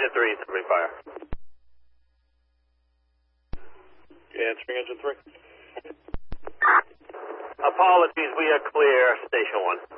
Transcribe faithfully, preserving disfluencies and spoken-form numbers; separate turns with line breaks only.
Engine three, three fire.
Answering engine three.
Apologies, we are clear, station one.